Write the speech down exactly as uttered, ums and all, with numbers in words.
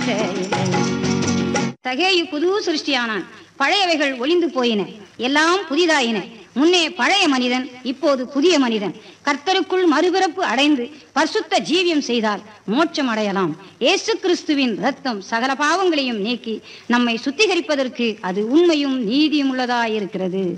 இல்லை. தகேயு புது சிருஷ்டியானான். பழையவைகள் ஒளிந்து போயின, எல்லாம் புதிதாயின. முன்னே பழைய மனிதன், இப்போது புதிய மனிதன். கர்த்தருக்குள் மறுபிறப்பு அடைந்து பரிசுத்த ஜீவியம் செய்தால் மோட்சம் அடையலாம். இயேசு கிறிஸ்துவின் இரத்தம் சகல பாவங்களையும் நீக்கி நம்மை சுத்திகரிப்பதற்கு அது உண்மையும் நீதியும் உள்ளதாயிருக்கிறது.